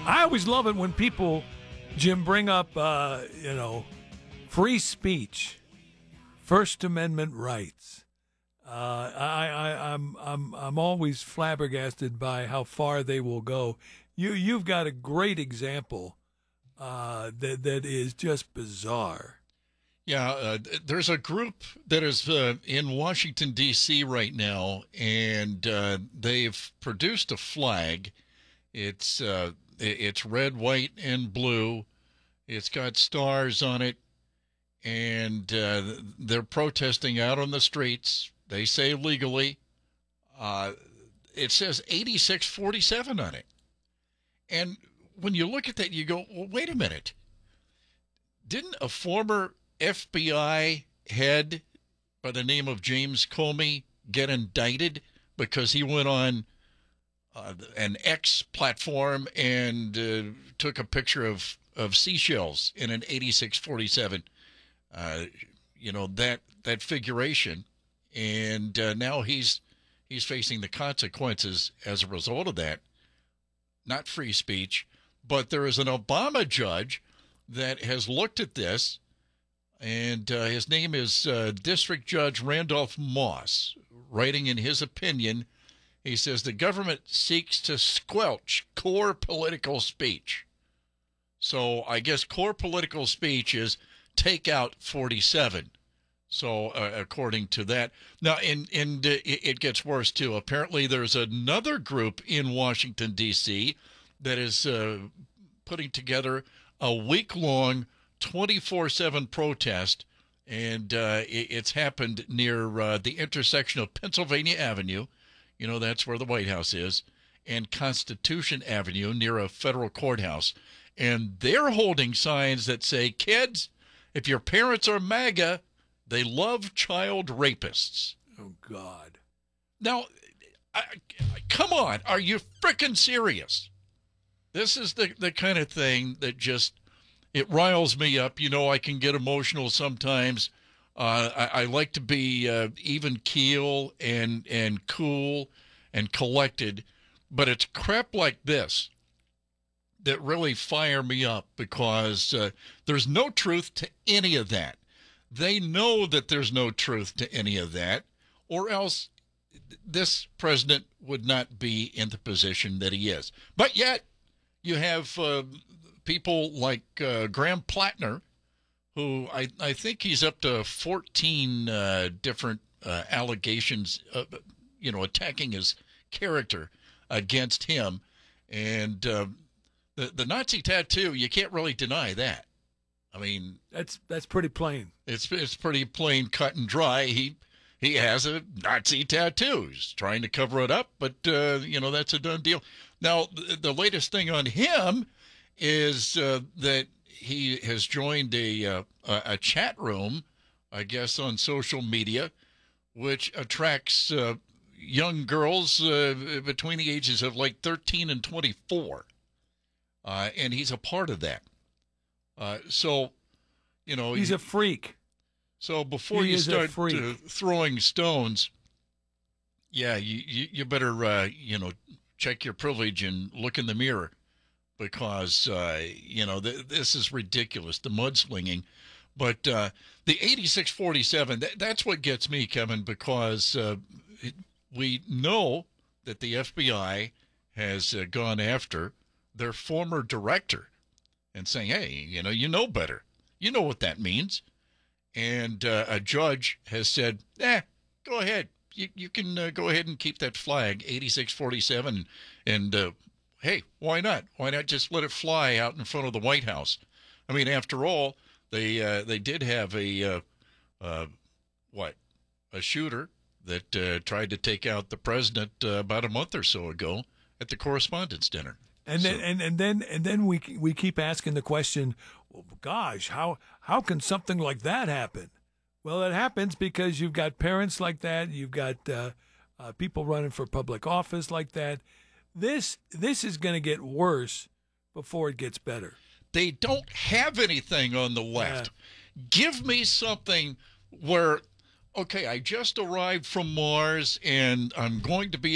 I always love it when people, Jim, bring up, free speech, First Amendment rights. I'm always flabbergasted by how far they will go. You've got a great example that is just bizarre. Yeah, there's a group that is in Washington, D.C. right now, and they've produced a flag. It's red, white, and blue. It's got stars on it, and they're protesting out on the streets. They say legally. It says 8647 on it. And when you look at that, you go, well, wait a minute. Didn't a former FBI head by the name of James Comey get indicted because he went on an X platform and took a picture of seashells in an 8647, that figuration, and now he's facing the consequences as a result of that. Not free speech, but there is an Obama judge that has looked at this, and his name is District Judge Randolph Moss. Writing in his opinion, he says the government seeks to squelch core political speech. So I guess core political speech is take out 47. So according to that. Now, and it gets worse, too. Apparently there's another group in Washington, D.C. that is putting together a week-long 24/7 protest, and it's happened near the intersection of Pennsylvania Avenue. That's where the White House is, and Constitution Avenue near a federal courthouse. And they're holding signs that say, kids, if your parents are MAGA, they love child rapists. Oh, God. Now, come on. Are you frickin' serious? This is the kind of thing that just, it riles me up. I can get emotional sometimes. I like to be even keel and cool and collected. But it's crap like this that really fire me up because there's no truth to any of that. They know that there's no truth to any of that, or else this president would not be in the position that he is. But yet, you have people like Graham Plattner, who I think he's up to 14 different allegations, attacking his character against him. And the Nazi tattoo, you can't really deny that. I mean, that's pretty plain. It's pretty plain, cut and dry. He has a Nazi tattoo. He's trying to cover it up, but that's a done deal. Now, the latest thing on him is that he has joined a chat room, I guess, on social media, which attracts young girls between the ages of like 13 and 24, and he's a part of that. He's a freak. So before you start throwing stones, yeah, you better, check your privilege and look in the mirror because, this is ridiculous, the mudslinging. But the 8647, that's what gets me, Kevin, because we know that the FBI has gone after their former director and saying, hey, you know better. You know what that means. And a judge has said, go ahead. You can go ahead and keep that flag, 8647. And, hey, why not? Why not just let it fly out in front of the White House? I mean, after all, they did have a shooter that tried to take out the president about a month or so ago at the Correspondents' Dinner. And then we keep asking the question, well, gosh, how can something like that happen? Well, it happens because you've got parents like that. You've got people running for public office like that. This is going to get worse before it gets better. They don't have anything on the left. Yeah. Give me something where, okay, I just arrived from Mars and I'm going to be